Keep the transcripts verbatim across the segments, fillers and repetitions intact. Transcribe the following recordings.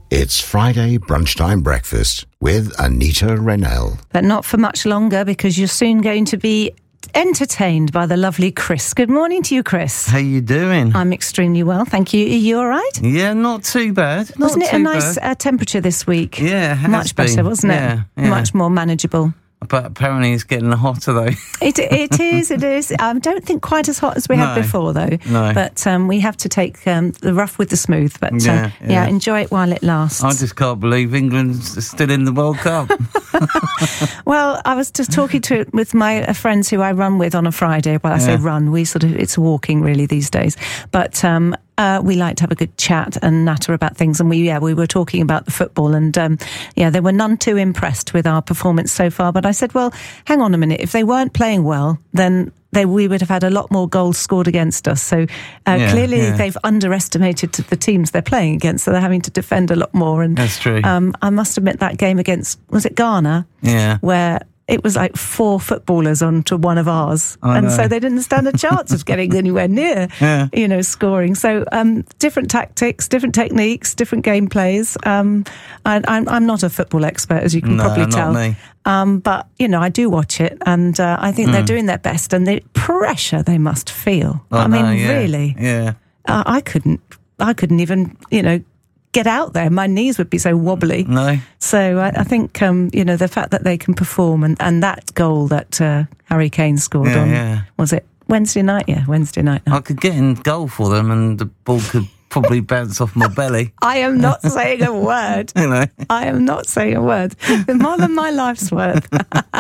It's Friday Brunchtime Breakfast with Anita Rennell. But not for much longer, because you're soon going to be entertained by the lovely Chris. Good morning to you, Chris. How you doing? I'm extremely well, thank you. Are you all right? Yeah, not too bad. Not wasn't it too a nice bad. uh, temperature this week? Yeah, it has Much been. better, wasn't it? Yeah, yeah. Much more manageable. But apparently it's getting hotter though. It it is, it is. I don't think quite as hot as we No. had before, though. No. But um, we have to take um, the rough with the smooth. But uh, Yeah, yeah. yeah. enjoy it while it lasts. I just can't believe England's still in the World Cup. Well, I was just talking to with my uh, friends who I run with on a Friday. Well, I say Yeah. run. We sort of it's walking really these days. But um, uh, we like to have a good chat and natter about things. And we yeah we were talking about the football, and um, yeah, they were none too impressed with our performance so far. But I said, well, hang on a minute. If they weren't playing well, then they we would have had a lot more goals scored against us. So uh, Yeah, clearly yeah. they've underestimated the teams they're playing against. So they're having to defend a lot more. And That's true. Um, I must admit that game against was it Ghana? Yeah. Where it was like four footballers onto one of ours. I and know. so they didn't stand a chance of getting anywhere near, Yeah. you know, scoring. So um, different tactics, different techniques, different game plays. Um, I, I'm, I'm not a football expert, as you can No, probably not tell. me. Um, but, you know, I do watch it, and uh, I think they're doing their best, and the pressure they must feel. I I mean, know, yeah. really. Yeah. Uh, I couldn't, I couldn't even, you know, get out there. My knees would be so wobbly. No. So I, I think, um, you know, the fact that they can perform, and, and that goal that uh, Harry Kane scored Yeah, on, yeah. was it Wednesday night? Yeah, Wednesday night. I could get in goal for them and the ball could probably bounce off my belly. I am not saying a word. You know. I am not saying a word. More than my life's worth.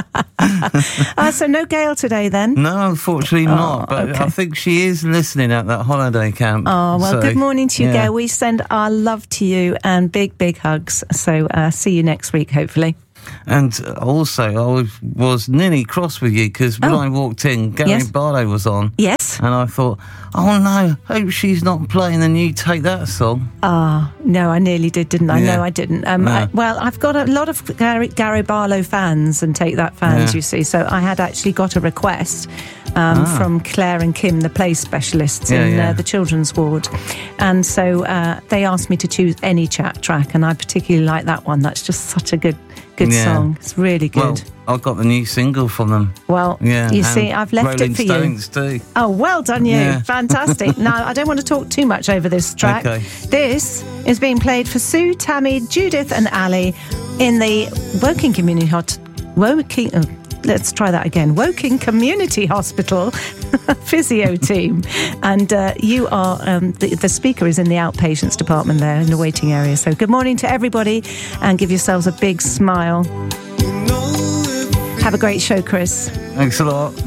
uh, so no Gail today then? No, unfortunately not. But okay. I think she is listening at that holiday camp. Oh, well, So, good morning to you, yeah. Gail. We send our love to you and big, big hugs. So uh, see you next week, hopefully. And also, I was, was nearly cross with you because when Oh. I walked in, Gary Yes. Barlow was on. Yes? And I thought, oh no, hope she's not playing the new Take That song. Ah, no, I nearly did, didn't I? Yeah. No, I didn't. Um, No. I, well, I've got a lot of Gary, Gary Barlow fans and Take That fans, Yeah. you see. So I had actually got a request um, Ah. from Claire and Kim, the play specialists Yeah, in yeah. Uh, the children's ward. And so uh, they asked me to choose any chat track, and I particularly like that one. That's just such a good good Yeah. song. It's really good. Well, I got the new single from them. Well, Yeah, you and see, I've left Rolling it for Stones too. you. Oh, well done, you. Yeah. Fantastic. Now, I don't want to talk too much over this track. Okay. This is being played for Sue, Tammy, Judith and Ali in the Woking Community Hot... Woking... Oh, let's try that again. Woking Community Hospital physio team. And uh, you are... Um, the, the speaker is in the outpatients department there in the waiting area. So good morning to everybody, and give yourselves a big smile. Have a great show, Chris. Thanks a lot.